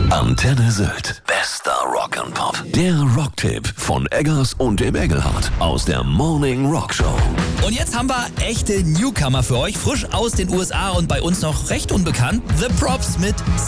Antenne Sylt. Bester Rock'n'Pop. Der Rocktipp von Eggers und dem Engelhardt aus der Morning Rock Show. Und jetzt haben wir echte Newcomer für euch, frisch aus den USA und bei uns noch recht unbekannt. The Props mit